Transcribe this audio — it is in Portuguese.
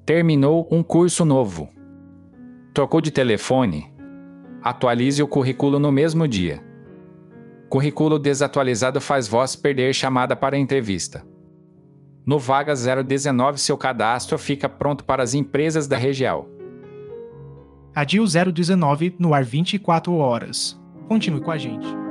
Terminou um curso novo. Trocou de telefone? Atualize o currículo no mesmo dia. Currículo desatualizado faz voz perder chamada para entrevista. No Vaga 019, seu cadastro fica pronto para as empresas da região. Adil 019 no ar 24 horas. Continue com a gente.